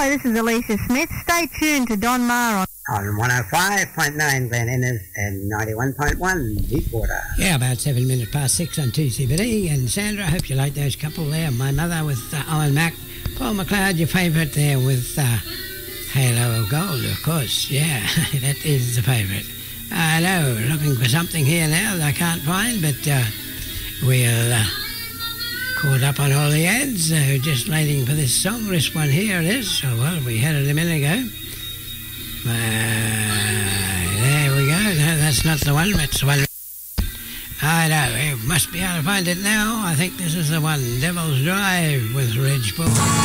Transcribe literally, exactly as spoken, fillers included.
Hello, this is Alicia Smith. Stay tuned to Don Ma on... On one oh five point nine Glen Innes and ninety-one point one Deepwater. Yeah, about seven minutes past six on two C B D. And Sandra, I hope you like those couple there. My Mother with uh, Owen Mack. Paul McLeod, your favourite there with uh, Halo of Gold, of course. Yeah, that is the favourite. I know, looking for something here now that I can't find, but uh, we'll uh, caught up on all the ads. So just waiting for this song. This one here it is. Oh, well, we had it a minute ago. Uh, there we go. No, that's not the one. That's the one. I know. We must be able to find it now. I think this is the one. Devil's Drive with Reg Bull.